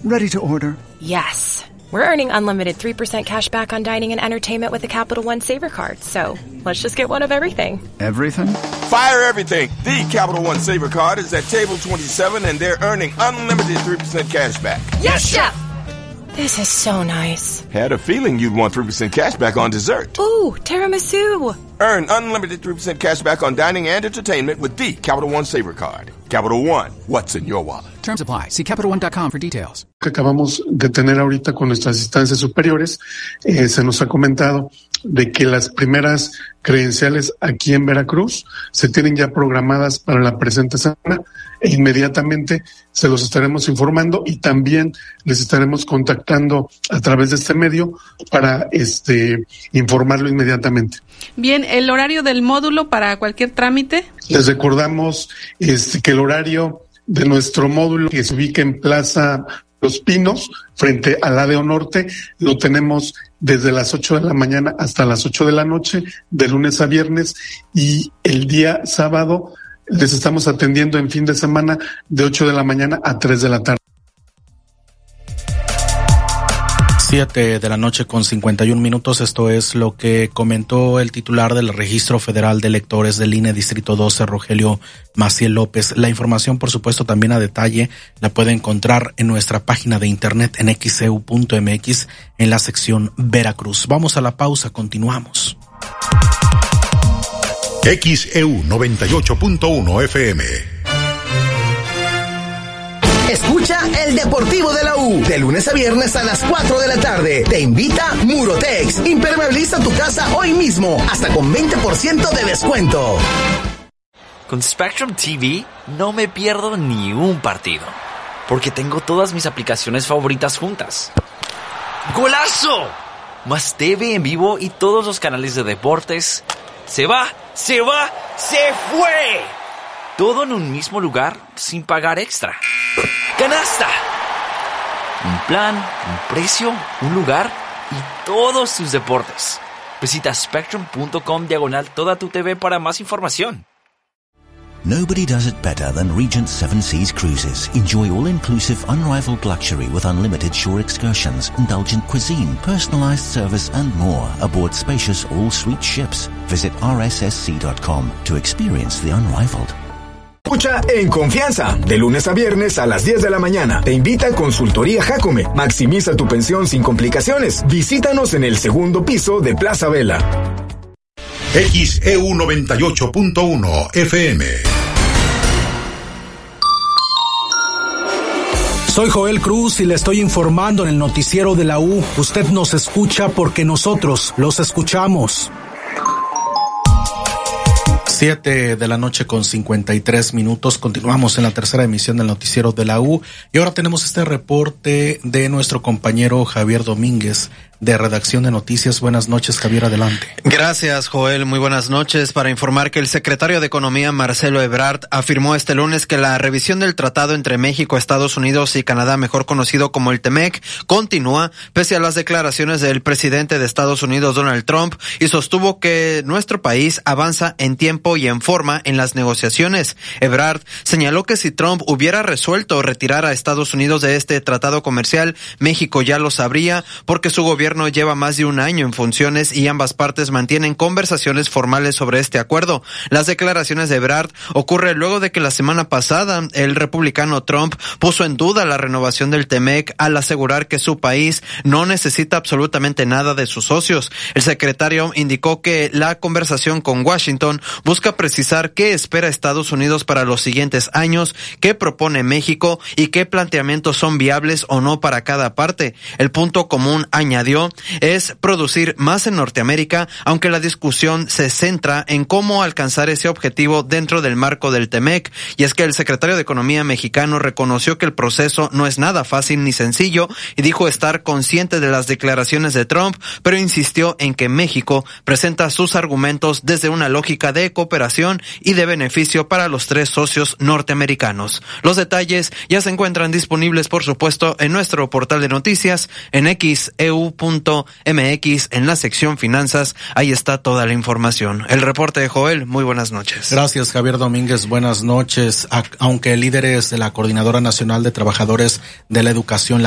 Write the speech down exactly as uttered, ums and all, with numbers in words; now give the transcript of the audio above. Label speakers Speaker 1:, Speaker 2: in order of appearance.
Speaker 1: Ready to order.
Speaker 2: Yes. We're earning unlimited three percent cash back on dining and entertainment with the Capital One Saver Card. So let's just get one of everything.
Speaker 1: Everything?
Speaker 3: Fire everything. The Capital One Saver Card is at table twenty-seven and they're earning unlimited three percent cash back.
Speaker 2: Yes, Chef! This is so nice.
Speaker 3: Had a feeling you'd want three percent cash back on dessert.
Speaker 2: Ooh, tiramisu.
Speaker 3: Earn unlimited three percent cash back on dining and entertainment with the Capital One Saver Card. Capital One, what's in your wallet?
Speaker 4: Terms apply. See Capital One dot com for details.
Speaker 5: Que acabamos de tener ahorita con nuestras instancias superiores, eh, se nos ha comentado de que las primeras credenciales aquí en Veracruz se tienen ya programadas para la presente semana e inmediatamente se los estaremos informando y también les estaremos contactando a través de este medio para este informarlo inmediatamente.
Speaker 6: Bien, ¿el horario del módulo para cualquier trámite?
Speaker 5: Les recordamos este, que el horario de nuestro módulo que se ubica en Plaza Los Pinos, frente al A D O Norte, lo tenemos desde las ocho de la mañana hasta las ocho de la noche, de lunes a viernes, y el día sábado les estamos atendiendo en fin de semana de ocho de la mañana a tres de la tarde.
Speaker 7: Siete de la noche con cincuenta y un minutos. Esto es lo que comentó el titular del Registro Federal de Electores del I N E Distrito doce, Rogelio Maciel López. La información, por supuesto, también a detalle la puede encontrar en nuestra página de internet en x e u punto m x en la sección Veracruz. Vamos a la pausa, continuamos.
Speaker 8: X E U noventa y ocho punto uno F M.
Speaker 9: Escucha el Deportivo de la U, de lunes a viernes a las cuatro de la tarde. Te invita Murotex. Impermeabiliza tu casa hoy mismo, hasta con veinte por ciento de descuento.
Speaker 10: Con Spectrum T V no me pierdo ni un partido, porque tengo todas mis aplicaciones favoritas juntas. ¡Golazo! Más T V en vivo y todos los canales de deportes. ¡Se va! ¡Se va! ¡Se fue! Todo en un mismo lugar sin pagar extra. ¡Canasta! Un plan, un precio, un lugar y todos tus deportes. Visita spectrum punto com diagonal toda tu T V para más información.
Speaker 11: Nobody does it better than Regent Seven Seas Cruises. Enjoy all-inclusive, unrivaled luxury with unlimited shore excursions, indulgent cuisine, personalized service and more aboard spacious all-suite ships. Visit r s s c dot com to experience the unrivaled.
Speaker 12: Escucha En Confianza, de lunes a viernes a las diez de la mañana. Te invita Consultoría Jacome. Maximiza tu pensión sin complicaciones. Visítanos en el segundo piso de Plaza Vela.
Speaker 8: X E U noventa y ocho punto uno F M.
Speaker 13: Soy Joel Cruz y le estoy informando en el noticiero de la U. Usted nos escucha porque nosotros los escuchamos.
Speaker 7: Siete de la noche con cincuenta y tres minutos. Continuamos en la tercera emisión del noticiero de la U y ahora tenemos este reporte de nuestro compañero Javier Domínguez de Redacción de Noticias. Buenas noches, Javier, adelante.
Speaker 14: Gracias, Joel. Muy buenas noches. Para informar que el secretario de Economía, Marcelo Ebrard, afirmó este lunes que la revisión del tratado entre México, Estados Unidos y Canadá, mejor conocido como el T M E C, continúa pese a las declaraciones del presidente de Estados Unidos, Donald Trump, y sostuvo que nuestro país avanza en tiempo y en forma en las negociaciones. Ebrard señaló que si Trump hubiera resuelto retirar a Estados Unidos de este tratado comercial, México ya lo sabría porque su gobierno lleva más de un año en funciones y ambas partes mantienen conversaciones formales sobre este acuerdo. Las declaraciones de Ebrard ocurren luego de que la semana pasada el republicano Trump puso en duda la renovación del T M E C al asegurar que su país no necesita absolutamente nada de sus socios. El secretario indicó que la conversación con Washington busca precisar qué espera Estados Unidos para los siguientes años, qué propone México y qué planteamientos son viables o no para cada parte. El punto común, añadió, es producir más en Norteamérica, aunque la discusión se centra en cómo alcanzar ese objetivo dentro del marco del T M E C. Y es que el secretario de Economía mexicano reconoció que el proceso no es nada fácil ni sencillo y dijo estar consciente de las declaraciones de Trump, pero insistió en que México presenta sus argumentos desde una lógica de cooperación y de beneficio para los tres socios norteamericanos. Los detalles ya se encuentran disponibles, por supuesto, en nuestro portal de noticias en x e u punto m x en la sección Finanzas. Ahí está toda la información. El reporte de Joel, muy buenas noches.
Speaker 7: Gracias, Javier Domínguez, buenas noches. Aunque líderes de la Coordinadora Nacional de Trabajadores de la Educación,